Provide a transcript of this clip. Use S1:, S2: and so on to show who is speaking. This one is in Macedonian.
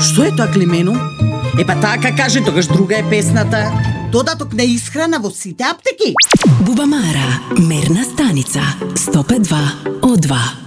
S1: Што е тоа, Климену? Епа така кажи, тогаш друга е песната. Додаток на исхрана во сите аптеки.
S2: Бубамара, мерна станица, 105.2 О2.